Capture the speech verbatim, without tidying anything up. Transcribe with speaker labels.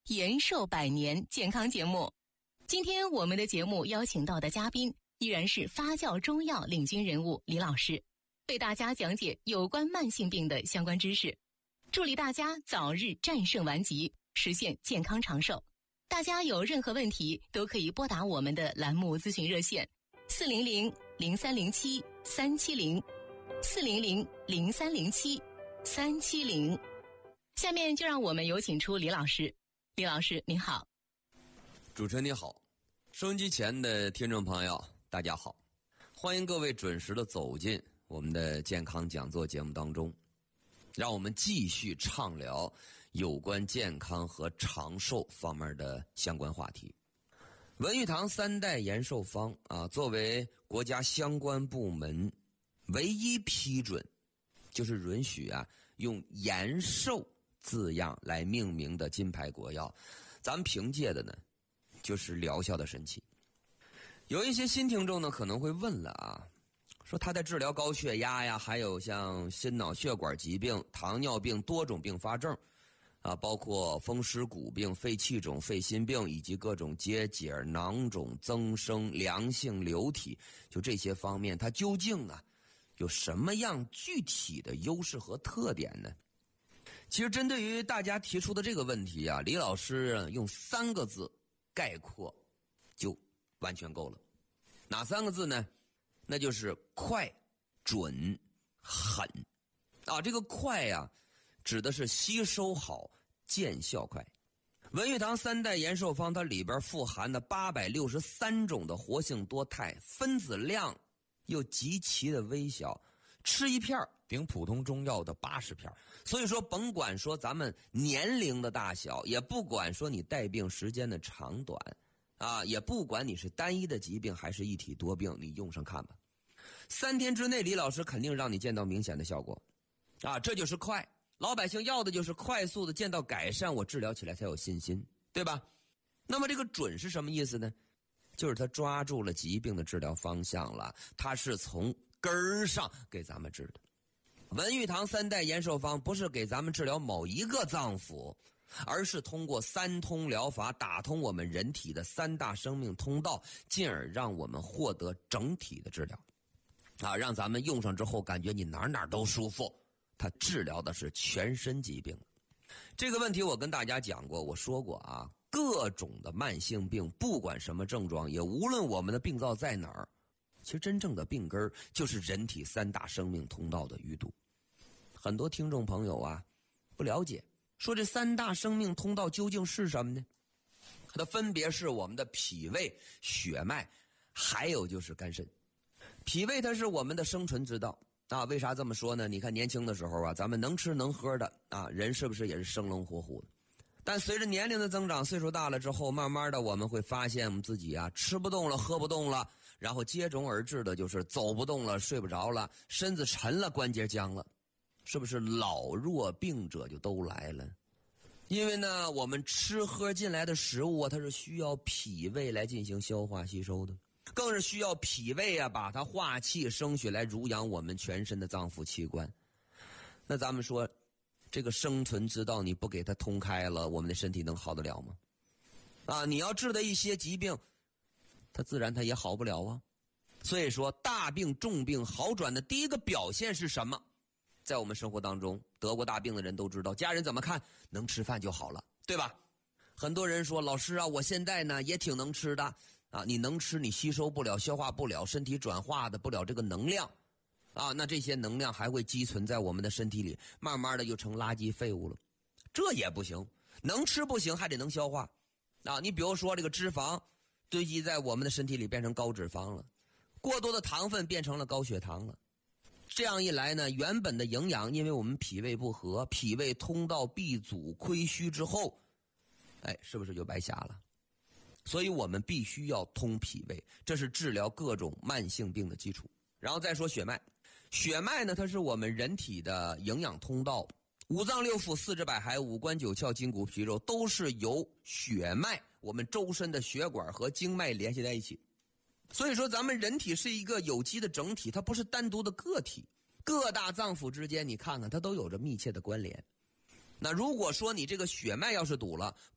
Speaker 1: 延寿百年健康节目。今天我们的节目邀请到的嘉宾依然是发酵中药领军人物李老师，为大家讲解有关慢性病的相关知识，助力大家早日战胜顽疾，实现健康长寿。大家有任何问题都可以拨打我们的栏目咨询热线四零零零三零七三七零四零零零三零七三七零。下面就让我们有请出李老师。李老师您好。
Speaker 2: 主持人你好，收音机前的听众朋友大家好，欢迎各位准时的走进我们的健康讲座节目当中，让我们继续畅聊有关健康和长寿方面的相关话题。文玉堂三代延寿方啊，作为国家相关部门唯一批准，就是允许啊用延寿字样来命名的金牌国药，咱们凭借的呢就是疗效的神奇。有一些新听众呢可能会问了啊，说他在治疗高血压呀，还有像心脑血管疾病、糖尿病多种并发症啊，包括风湿骨病、肺气肿、肺心病以及各种结节、囊肿增生、良性瘤体，就这些方面它究竟啊有什么样具体的优势和特点呢？其实针对于大家提出的这个问题啊，李老师用三个字概括就完全够了。哪三个字呢？那就是快、准、狠。啊，这个快呀、啊，指的是吸收好、见效快。文玉堂三代延寿方它里边富含的八百六十三种的活性多肽，分子量又极其的微小，吃一片顶普通中药的八十片。所以说甭管说咱们年龄的大小，也不管说你带病时间的长短啊，也不管你是单一的疾病还是一体多病，你用上看吧。三天之内李老师肯定让你见到明显的效果啊，这就是快。老百姓要的就是快速的见到改善，我治疗起来才有信心，对吧？那么这个准是什么意思呢？就是他抓住了疾病的治疗方向了，他是从根儿上给咱们治的。文玉堂三代延寿方不是给咱们治疗某一个脏腑，而是通过三通疗法打通我们人体的三大生命通道，进而让我们获得整体的治疗啊，让咱们用上之后感觉你哪哪都舒服。它治疗的是全身疾病。这个问题我跟大家讲过，我说过啊，各种的慢性病不管什么症状，也无论我们的病灶在哪儿，其实真正的病根就是人体三大生命通道的淤堵。很多听众朋友啊不了解，说这三大生命通道究竟是什么呢？它分别是我们的脾胃、血脉，还有就是肝肾。脾胃它是我们的生存之道啊，为啥这么说呢？你看年轻的时候啊，咱们能吃能喝的啊，人是不是也是生龙活虎的？但随着年龄的增长，岁数大了之后，慢慢的我们会发现我们自己啊吃不动了，喝不动了，然后接踵而至的就是走不动了，睡不着了，身子沉了，关节僵了，是不是老弱病者就都来了？因为呢，我们吃喝进来的食物啊，它是需要脾胃来进行消化吸收的。更是需要脾胃啊，把它化气生血来濡养我们全身的脏腑器官。那咱们说，这个生存之道你不给它通开了，我们的身体能好得了吗？啊，你要治的一些疾病，它自然它也好不了啊。所以说，大病重病好转的第一个表现是什么？在我们生活当中，得过大病的人都知道，家人怎么看？能吃饭就好了，对吧？很多人说，老师啊，我现在呢也挺能吃的啊，你能吃你吸收不了，消化不了，身体转化的不了这个能量啊，那这些能量还会积存在我们的身体里，慢慢的就成垃圾废物了。这也不行，能吃不行，还得能消化啊。你比如说这个脂肪堆积在我们的身体里变成高脂肪了，过多的糖分变成了高血糖了。这样一来呢，原本的营养因为我们脾胃不和，脾胃通道闭阻亏虚之后，哎，是不是就白瞎了？所以我们必须要通脾胃，这是治疗各种慢性病的基础。然后再说血脉，血脉呢，它是我们人体的营养通道，五脏六腑、四肢百骸、五官九窍、筋骨皮肉都是由血脉，我们周身的血管和经脉联系在一起。所以说咱们人体是一个有机的整体，它不是单独的个体，各大脏腑之间你看看它都有着密切的关联。那如果说你这个血脉要是堵了，